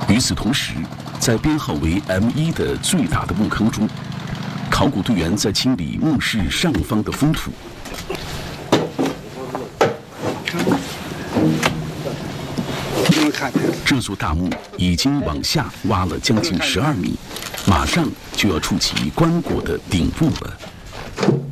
与此同时，在编号为 M1的最大的墓坑中，考古队员在清理墓室上方的封土。这座大墓已经往下挖了将近12米，马上就要触及棺椁的顶部了。